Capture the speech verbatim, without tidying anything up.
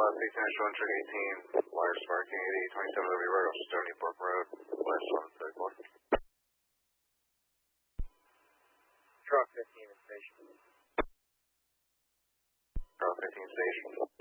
sixteen showing track eighteen, wire sparking, eighty, twenty-seven W road off Stony Brook Road, west one thirty-four. Truck fifteen in station. Truck fifteen station.